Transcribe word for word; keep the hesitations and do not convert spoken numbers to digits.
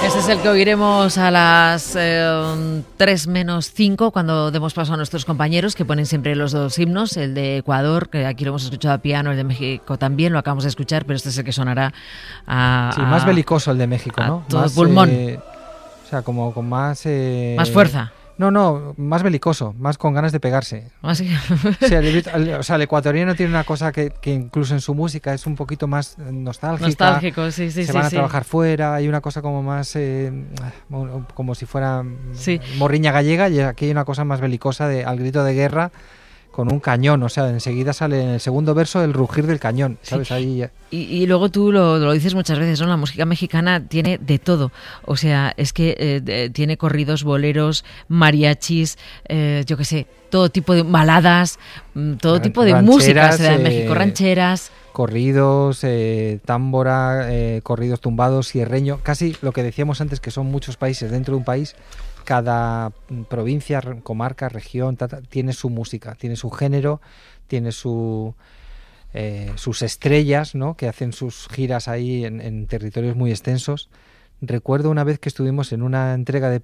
Este es el que oiremos a las eh, tres menos cinco, cuando demos paso a nuestros compañeros, que ponen siempre los dos himnos, el de Ecuador, que aquí lo hemos escuchado a piano, el de México también, lo acabamos de escuchar, pero este es el que sonará a... Sí, más belicoso el de México, ¿no? Todo más, pulmón. Eh, o sea, como con más... Eh, más fuerza. No, no, más belicoso, más con ganas de pegarse. Así o, sea, el, el, o sea, el ecuatoriano tiene una cosa que, que incluso en su música es un poquito más nostálgica. Nostálgico, sí, sí, Se sí. van a sí. trabajar fuera, hay una cosa como más... Eh, como si fuera sí. morriña gallega, y aquí hay una cosa más belicosa de, al grito de guerra, con un cañón, o sea, enseguida sale en el segundo verso el rugir del cañón, ¿sabes? Sí. Ahí... Y, y luego tú lo, lo dices muchas veces, ¿no? La música mexicana tiene de todo, o sea, es que eh, de, tiene corridos, boleros, mariachis, eh, yo qué sé, todo tipo de baladas, todo Ran- tipo de música se da en México, eh, rancheras... Corridos, eh, támbora, eh, corridos tumbados, sierreño, casi lo que decíamos antes, que son muchos países dentro de un país. Cada provincia, comarca, región, tata, tiene su música, tiene su género, tiene su, eh, sus estrellas, ¿no? Que hacen sus giras ahí en, en territorios muy extensos. Recuerdo una vez que estuvimos en una entrega de